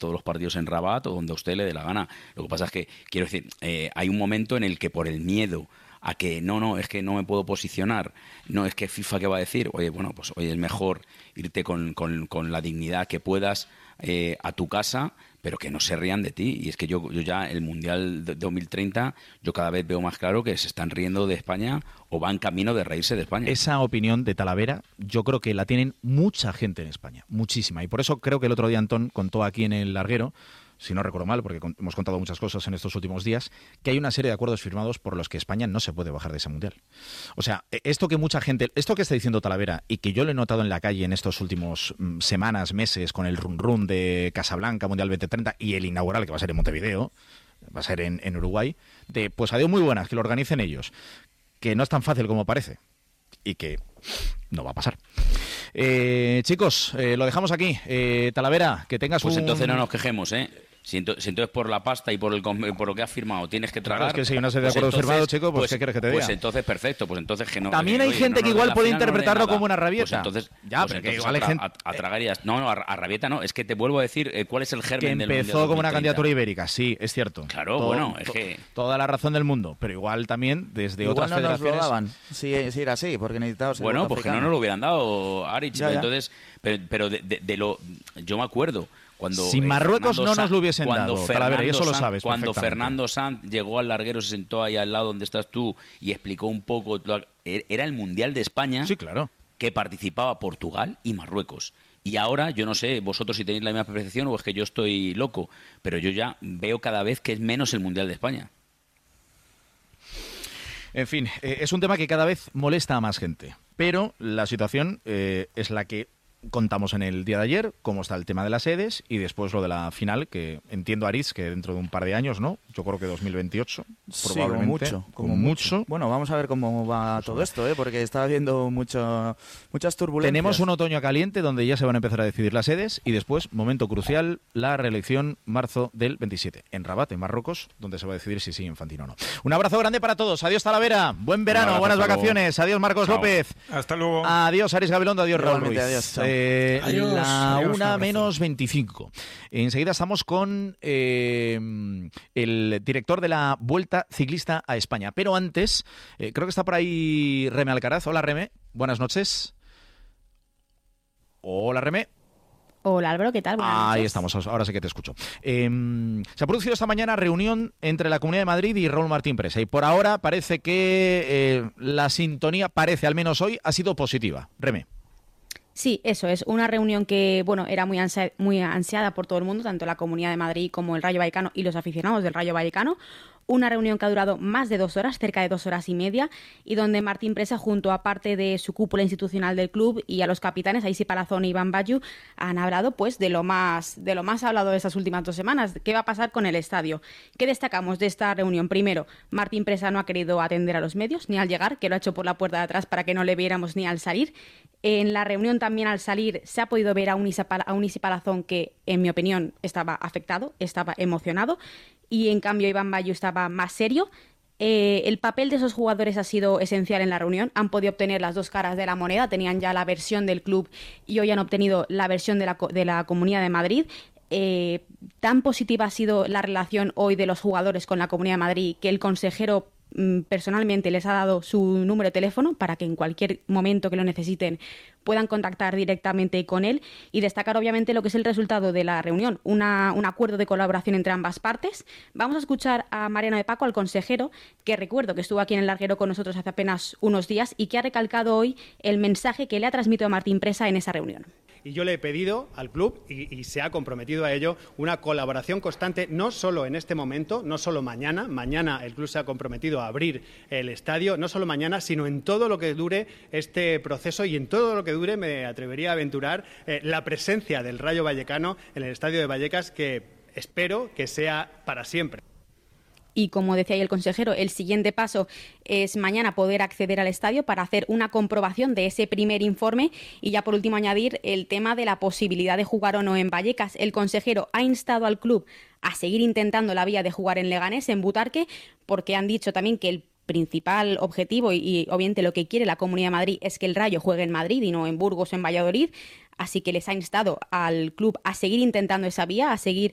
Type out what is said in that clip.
todos los partidos en Rabat o donde a usted le dé la gana. Lo que pasa es que, quiero decir, hay un momento en el que por el miedo a que no, es que no me puedo posicionar, no, es que FIFA qué va a decir, oye, bueno, pues oye, es mejor irte con la dignidad que puedas a tu casa, pero que no se rían de ti. Y es que yo ya el Mundial de 2030, yo cada vez veo más claro que se están riendo de España o van camino de reírse de España. Esa opinión de Talavera yo creo que la tienen mucha gente en España, muchísima. Y por eso creo que el otro día Antón contó aquí en El Larguero, si no recuerdo mal, porque hemos contado muchas cosas en estos últimos días, que hay una serie de acuerdos firmados por los que España no se puede bajar de ese Mundial. O sea, esto que está diciendo Talavera y que yo lo he notado en la calle en estos últimos semanas, meses, con el run de Casablanca, Mundial 2030 y el inaugural que va a ser en Montevideo, va a ser en Uruguay, pues adiós muy buenas, que lo organicen ellos, que no es tan fácil como parece y que no va a pasar. Chicos, lo dejamos aquí. Talavera, que tengas pues entonces no nos quejemos, ¿eh? Si entonces por la pasta y por lo que has firmado tienes que tragar... Claro, es que si hay una serie de acuerdos firmados, chico, pues ¿qué quieres que te diga? Pues entonces perfecto, pues entonces que no... También hay gente que igual puede interpretarlo como una rabieta. Pues entonces, ya, pero que igual hay gente... A tragarías. No, a rabieta no, es que te vuelvo a decir cuál es el germen del Mundial. Que empezó como una candidatura ibérica, sí, es cierto. Claro, bueno, es que... Toda la razón del mundo, pero igual también desde igual otras no federaciones... nos lo daban, si era así, porque necesitábamos... Bueno, pues que no nos lo hubieran dado, Arich, entonces... Pero yo me acuerdo... Si Marruecos no nos lo hubiesen dado, Talavera, y eso lo sabes cuando Fernando Sanz llegó al larguero, se sentó ahí al lado donde estás tú y explicó un poco, era el Mundial de España, sí, claro, que participaba Portugal y Marruecos. Y ahora, yo no sé, vosotros si tenéis la misma percepción o es que yo estoy loco, pero yo ya veo cada vez que es menos el Mundial de España. En fin, es un tema que cada vez molesta a más gente, pero la situación es la que contamos en el día de ayer, cómo está el tema de las sedes y después lo de la final, que entiendo, Aritz, que dentro de un par de años, ¿no? Yo creo que 2028, probablemente. Sí, como mucho. Bueno, vamos a ver cómo va todo esto, porque está habiendo muchas turbulencias. Tenemos un otoño caliente donde ya se van a empezar a decidir las sedes y después, momento crucial, la reelección marzo del 27, en Rabat, en Marruecos, donde se va a decidir si sigue Infantino o no. Un abrazo grande para todos. Adiós, Talavera. Buen verano, buenas vacaciones. Adiós, Marcos López. Hasta luego. Adiós, Aritz Gabilondo. Adiós, Raúl Ruiz. Adiós. La 1:25. Enseguida estamos con el director de la Vuelta Ciclista a España. Pero antes, creo que está por ahí Reme Alcaraz. Hola, Reme. Buenas noches. Hola, Reme. Hola, Álvaro, ¿qué tal? Buenas noches. Ahí estamos, ahora sí que te escucho. Se ha producido esta mañana reunión entre la Comunidad de Madrid y Raúl Martín Presa. Y por ahora parece que la sintonía, al menos hoy, ha sido positiva. Reme. Sí, eso es. Una reunión que, bueno, era muy ansiada por todo el mundo, tanto la Comunidad de Madrid como el Rayo Vallecano y los aficionados del Rayo Vallecano. Una reunión que ha durado más de 2 horas, cerca de 2 horas y media, y donde Martín Presa, junto a parte de su cúpula institucional del club y a los capitanes, Aisí Palazón y Iván Bayu, han hablado pues de lo más hablado de estas últimas 2 semanas. ¿Qué va a pasar con el estadio? ¿Qué destacamos de esta reunión? Primero, Martín Presa no ha querido atender a los medios, ni al llegar, que lo ha hecho por la puerta de atrás para que no le viéramos ni al salir. En la reunión también al salir se ha podido ver a un Aisí Palazón que, en mi opinión, estaba afectado, estaba emocionado, y en cambio Iván Bayu estaba más serio. El papel de esos jugadores ha sido esencial en la reunión. Han podido obtener las dos caras de la moneda. Tenían ya la versión del club y hoy han obtenido la versión de la Comunidad de Madrid. Tan positiva ha sido la relación hoy de los jugadores con la Comunidad de Madrid que el consejero personalmente les ha dado su número de teléfono para que en cualquier momento que lo necesiten puedan contactar directamente con él, y destacar obviamente lo que es el resultado de la reunión, un acuerdo de colaboración entre ambas partes. Vamos a escuchar a Mariano de Paco, al consejero, que recuerdo que estuvo aquí en el Larguero con nosotros hace apenas unos días y que ha recalcado hoy el mensaje que le ha transmitido a Martín Presa en esa reunión. Y yo le he pedido al club, y se ha comprometido a ello, una colaboración constante, no solo en este momento, no solo mañana. Mañana el club se ha comprometido a abrir el estadio, no solo mañana, sino en todo lo que dure este proceso y en todo lo que dure, me atrevería a aventurar, la presencia del Rayo Vallecano en el estadio de Vallecas, que espero que sea para siempre. Y como decía ahí el consejero, el siguiente paso es mañana poder acceder al estadio para hacer una comprobación de ese primer informe, y ya por último añadir el tema de la posibilidad de jugar o no en Vallecas. El consejero ha instado al club a seguir intentando la vía de jugar en Leganés, en Butarque, porque han dicho también que el principal objetivo y obviamente lo que quiere la Comunidad de Madrid es que el Rayo juegue en Madrid y no en Burgos o en Valladolid. Así que les ha instado al club a seguir intentando esa vía, a seguir